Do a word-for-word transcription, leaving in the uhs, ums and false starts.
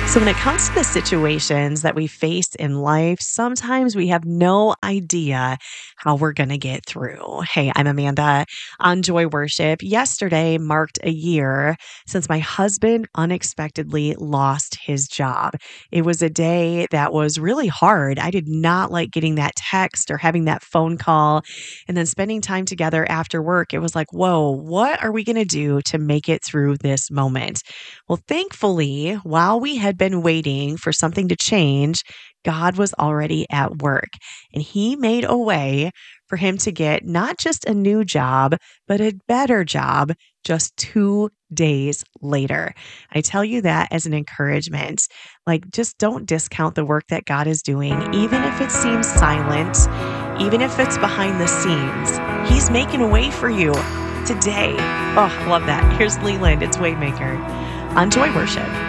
So, when it comes to the situations that we face in life, sometimes we have no idea how we're going to get through. Hey, I'm Amanda on Joy Worship. Yesterday marked a year since my husband unexpectedly lost his job. It was a day that was really hard. I did not like getting that text or having that phone call and then spending time together after work. It was like, whoa, what are we going to do to make it through this moment? Well, thankfully, while we had been waiting for something to change, God was already at work and He made a way for him to get not just a new job, but a better job just two days later. I tell you that as an encouragement. Like, just don't discount the work that God is doing, even if it seems silent, even if it's behind the scenes. He's making a way for you today. Oh, love that. Here's Leland. It's Waymaker on Joy Worship.